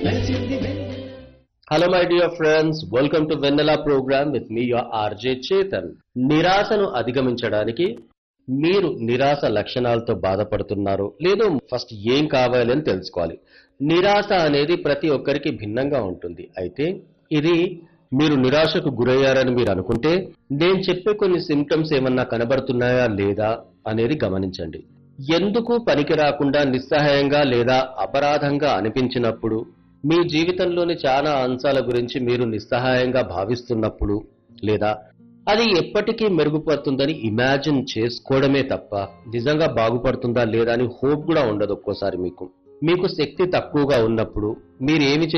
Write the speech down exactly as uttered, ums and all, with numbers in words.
Hello my dear friends, welcome to Vanilla program with me your R J Chetan. నిరాశను అధిగమించడానికి మీరు నిరాశ లక్షణాలతో బాధపడుతున్నారు లేదో ఫస్ట్ ఏం కావాలి అని తెలుసుకోవాలి. నిరాశ అనేది ప్రతి ఒక్కరికి భిన్నంగా ఉంటుంది. అయితే ఇది మీరు నిరాశకు గురయ్యారని మీరు అనుకుంటే నేను చెప్పే కొన్ని సింప్టమ్స్ ఏమన్నా కనబడుతున్నాయా లేదా అనేది గమనించండి. ఎందుకు పనికి రాకుండా నిస్సహాయంగా లేదా అపరాధంగా అనిపించినప్పుడు, మీ జీవితంలోని చాలా అంశాల గురించి మీరు నిస్సహాయంగా భావిస్తున్నప్పుడు, లేదా అది ఎప్పటికీ మెరుగుపడుతుందని ఇమాజిన్ చేసుకోవడమే తప్ప నిజంగా బాగుపడుతుందా లేదా అని హోప్ కూడా ఉండదు ఒక్కోసారి మీకు. మీకు శక్తి తక్కువగా ఉన్నప్పుడు మీరు ఏమి